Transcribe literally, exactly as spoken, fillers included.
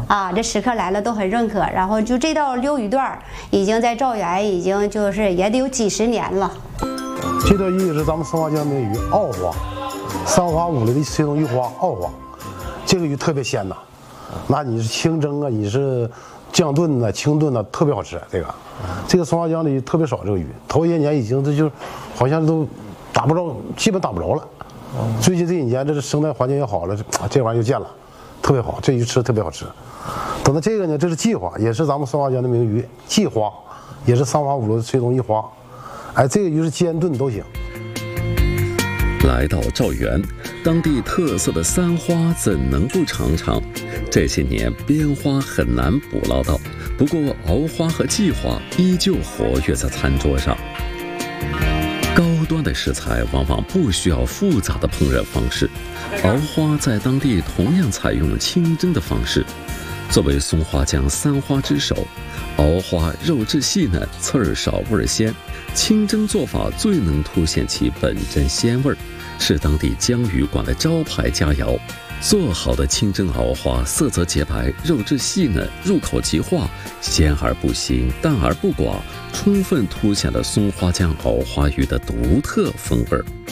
啊，这食客来了都很认可。然后就这道溜鱼段已经在赵源已经就是也得有几十年了。 这道鱼是咱们松花江名鱼澳花，三花五类的其中一花澳花，这个鱼特别鲜呐。那你是清蒸啊，你是酱炖呐、清炖呐，特别好吃。这个，这个松花江里特别少这个鱼，头些年已经这就好像都打不着，基本打不着了。最近这几年这是生态环境也好了，这玩意儿又见了，特别好，这鱼吃特别好吃。等到这个呢，这是季花，也是咱们松花江的名鱼季花，也是三花五类其中一花。哎，这个鱼是煎炖都行。 来到赵源，当地特色的三花怎能不尝尝？这些年边花很难捕捞到，不过鳌花和鲫花依旧活跃在餐桌上。高端的食材往往不需要复杂的烹饪方式，鳌花在当地同样采用清蒸的方式。作为松花江三花之首，鳌花肉质细嫩，刺儿少味儿鲜，清蒸做法最能凸显其本真鲜味儿，是当地江鱼馆的招牌佳肴。做好的清蒸鳌花色泽洁白，肉质细嫩，入口即化，鲜而不腥，淡而不寡，充分凸显了松花江鳌花鱼的独特风味儿。